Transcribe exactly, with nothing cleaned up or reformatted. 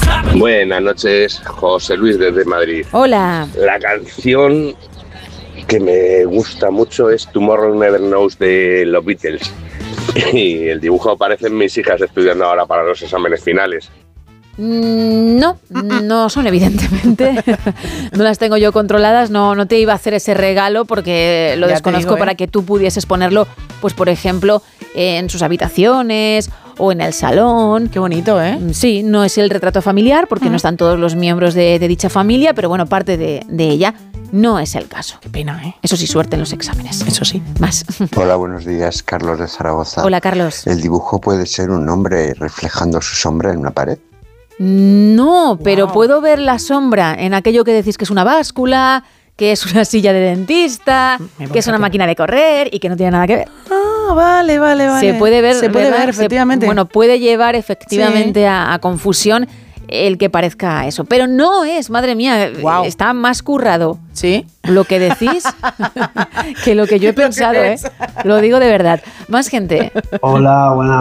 Buenas noches, José Luis desde Madrid. Hola. La canción que me gusta mucho es Tomorrow Never Knows de los Beatles. Y el dibujo aparecen mis hijas estudiando ahora para los exámenes finales. No, no son evidentemente. No las tengo yo controladas. No, no te iba a hacer ese regalo porque lo Ya te desconozco digo, ¿eh? para que tú pudieses ponerlo, pues por ejemplo, en sus habitaciones o en el salón. Qué bonito, ¿eh? Sí, no es el retrato familiar porque Uh-huh. no están todos los miembros de, de dicha familia, pero bueno, parte de, de ella. No es el caso. Qué pena, ¿eh? Eso sí, suerte en los exámenes. Eso sí. Más. Hola, buenos días, Carlos de Zaragoza. Hola, Carlos. ¿El dibujo puede ser un hombre reflejando su sombra en una pared? No, pero Wow. puedo ver la sombra en aquello que decís que es una báscula, que es una silla de dentista, Me que es una parece. máquina de correr y que no tiene nada que ver. Ah, vale, vale, vale. Se puede ver, Se puede ¿verdad? ver, efectivamente. Se- bueno, puede llevar efectivamente a, a confusión el que parezca eso. Pero no es, madre mía, Guau. está más currado Sí. lo que decís que lo que yo he Lo que pensado, ¿eh? piensas. Lo digo de verdad. Más gente. Hola, buenas